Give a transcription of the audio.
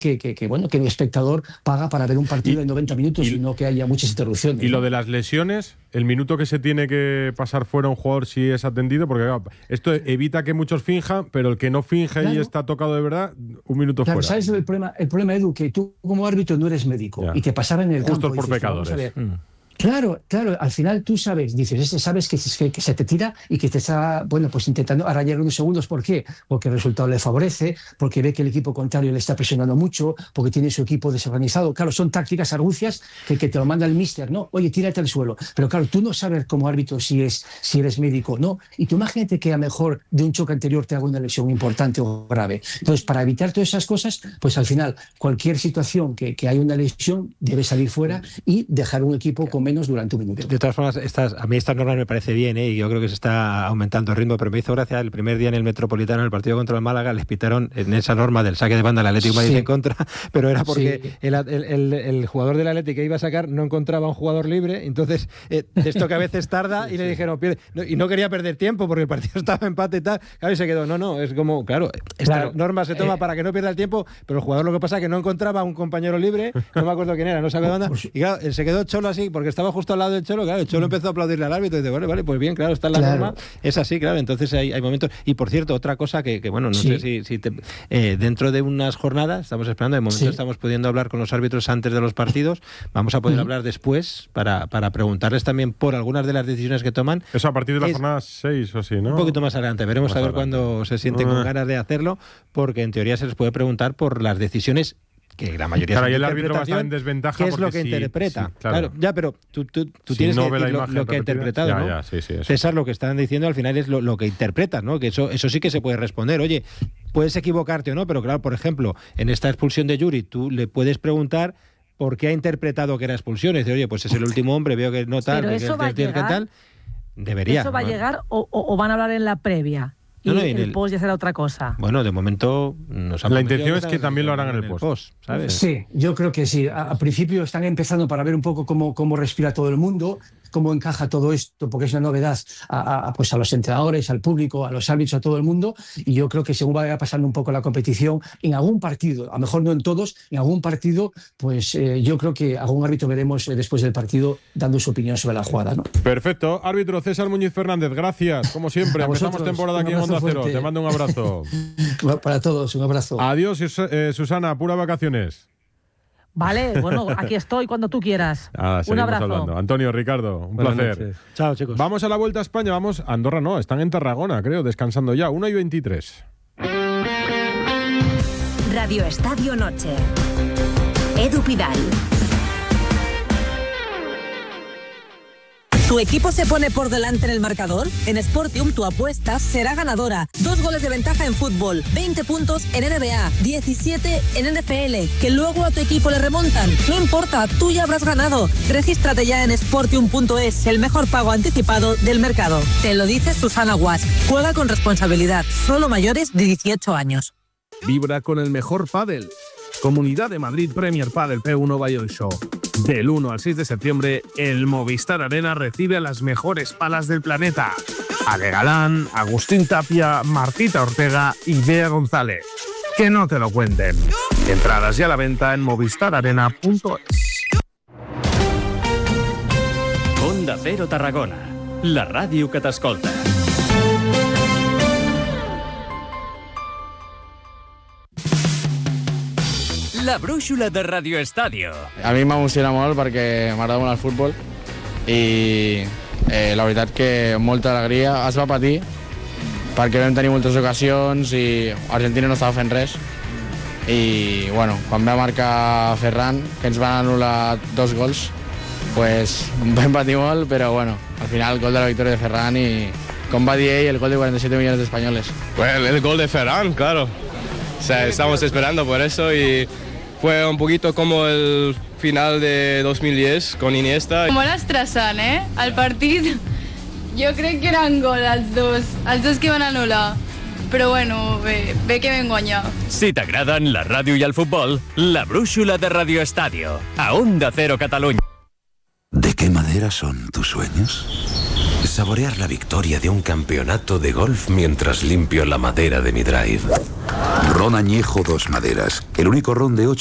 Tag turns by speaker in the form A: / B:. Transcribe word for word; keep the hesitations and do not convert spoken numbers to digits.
A: que, que, que, bueno, que el espectador paga para ver un partido de noventa minutos y, y no que haya muchas interrupciones.
B: Y lo de las lesiones, el minuto que se tiene que pasar fuera un jugador si es atendido, porque claro, esto evita que muchos finjan, pero el que no finge claro. y está tocado de verdad, un minuto claro, fuera.
A: ¿Sabes el problema, el problema, Edu? Que tú como árbitro no eres médico ya. y te pasaba en el
B: Justos
A: campo.
B: por
A: Dices,
B: pecadores. Mm.
A: Claro, claro, al final tú sabes, dices, este sabes que, que, que se te tira y que te está, bueno, pues intentando arrayar unos segundos. ¿Por qué? Porque el resultado le favorece, porque ve que el equipo contrario le está presionando mucho, porque tiene su equipo desorganizado. Claro, son tácticas, argucias que, que te lo manda el míster, ¿no? Oye, tírate al suelo. Pero claro, tú no sabes como árbitro si, es, si eres médico, ¿no? Y tú imagínate que a lo mejor de un choque anterior te haga una lesión importante o grave. Entonces, para evitar todas esas cosas, pues al final, cualquier situación que, que haya una lesión debe salir fuera y dejar un equipo con menos durante un minuto.
C: De todas formas, estas, a mí estas normas me parece bien, ¿eh? Y yo creo que se está aumentando el ritmo, pero me hizo gracia el primer día en el Metropolitano, en el partido contra el Málaga, les pitaron en esa norma del saque de banda al Atlético de Madrid sí. en contra, pero era porque sí. el, el, el, el jugador del Atlético que iba a sacar no encontraba un jugador libre, entonces eh, esto que a veces tarda sí, y le dijeron, pierde, no, y no quería perder tiempo porque el partido estaba empate y tal, claro, y se quedó, no, no, es como, claro, esta claro. norma se toma eh, para que no pierda el tiempo, pero el jugador lo que pasa es que no encontraba un compañero libre, no me acuerdo quién era, no sabe de banda, y claro, se quedó Cholo así, porque estaba justo al lado del Cholo, claro, el Cholo empezó a aplaudirle al árbitro y dice, vale, vale, pues bien, claro, está en la claro. norma, es así, claro, entonces hay, hay momentos, y por cierto, otra cosa que, que bueno, no sí. sé si, si te, eh, dentro de unas jornadas, estamos esperando, de momento sí. estamos pudiendo hablar con los árbitros antes de los partidos, vamos a poder uh-huh. hablar después para, para preguntarles también por algunas de las decisiones que toman.
B: Eso a partir de la es, jornada seis o así, ¿no?
C: Un poquito más adelante, veremos más a ver adelante. Cuándo se sienten uh-huh. con ganas de hacerlo, porque en teoría se les puede preguntar por las decisiones que la mayoría
B: claro, y el árbitro va a estar en desventaja.
C: ¿Qué es lo que
B: sí,
C: interpreta?
B: Sí, claro.
C: claro, ya, pero tú, tú, tú
B: si
C: tienes
B: no
C: que decir
B: lo,
C: lo que ha interpretado,
B: ya,
C: ¿no?
B: Ya, sí, sí,
C: César, lo que están diciendo al final es lo, lo que interpretas, ¿no? Que eso, eso sí que se puede responder. Oye, puedes equivocarte o no, pero claro, por ejemplo, en esta expulsión de Yuri, tú le puedes preguntar por qué ha interpretado que era expulsión. Y dice, oye, pues es el último hombre, veo que no tal,
D: pero
C: que,
D: eso
C: que,
D: va
C: que,
D: a llegar,
C: que tal. Debería.
D: ¿Eso va
C: ¿no?
D: a llegar o, o, o van a hablar en la previa? Y no, no, el, el post ya será otra cosa.
C: Bueno, de momento nos han
B: la intención es que también lo harán en el post,
C: post, ¿sabes?
A: Sí, yo creo que sí. A, a principio están empezando para ver un poco cómo, cómo respira todo el mundo, cómo encaja todo esto, porque es una novedad a, a, pues a los entrenadores, al público, a los árbitros, a todo el mundo, y yo creo que según vaya pasando un poco la competición, en algún partido, a lo mejor no en todos, en algún partido, pues eh, yo creo que algún árbitro veremos eh, después del partido dando su opinión sobre la jugada, ¿no?
B: Perfecto. Árbitro César Muñiz Fernández, gracias, como siempre. Empezamos temporada aquí en Onda Cero. Te mando un abrazo.
A: Para todos, un abrazo.
B: Adiós, eh, Susana, pura vacaciones.
D: Vale, bueno, aquí estoy cuando tú quieras.
B: Ah,
D: un abrazo.
B: Hablando. Antonio, Ricardo, un
C: Buenas
B: placer.
C: Noches. Chao, chicos.
B: Vamos a la Vuelta a España, vamos a Andorra, no, están en Tarragona, creo, descansando ya, una y veintitrés.
E: Radio Estadio Noche. Edu Pidal.
F: ¿Tu equipo se pone por delante en el marcador? En Sportium tu apuesta será ganadora. Dos goles de ventaja en fútbol, veinte puntos en N B A, diecisiete en N F L, que luego a tu equipo le remontan. No importa, tú ya habrás ganado. Regístrate ya en sportium punto es, el mejor pago anticipado del mercado. Te lo dice Susana Guas. Juega con responsabilidad, solo mayores de dieciocho años.
G: Vibra con el mejor pádel. Comunidad de Madrid Premier Padel P uno by Oisho. Del uno al seis de septiembre, el Movistar Arena recibe a las mejores palas del planeta. Ale Galán, Agustín Tapia, Martita Ortega y Bea González. Que no te lo cuenten. Entradas ya a la venta en movistar arena punto es.
H: Onda Cero Tarragona, la ràdio que t'escolta. La brúixola de Radio Estadio.
I: A mi m'emociona molt perquè m'agrada molt el futbol i eh, la veritat que molta alegria. Es va patir perquè vam tenir moltes ocasions i Argentina no estava fent res i bueno, quan va marcar Ferran, que ens van anul·lar dos gols, pues vam patir molt, però bueno, al final el gol de la victòria de Ferran i, com va dir ell, el gol de cuarenta y siete millones de españoles.
J: Pues el gol de Ferran, claro. O sea, estamos esperando por eso y fue un poquito como el final de dos mil diez con Iniesta.
K: Molt estressant, eh? El partit, jo crec que eren gol els dos, els dos que van anul·lar. Però bueno, bé, bé que vam guanyar.
H: Si t'agraden la ràdio i el futbol, la brúixola de Radio Estadio, a Onda Cero Catalunya.
L: ¿De qué madera son tus sueños? Saborear la victoria de un campeonato de golf mientras limpio la madera de mi drive.
M: Ron Añejo Dos Maderas, el único ron de ocho